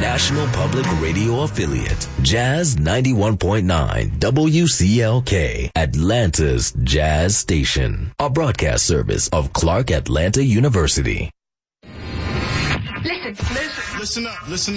national public radio affiliate, Jazz 91.9 WCLK, Atlanta's Jazz Station, a broadcast service of Clark Atlanta University. Listen up.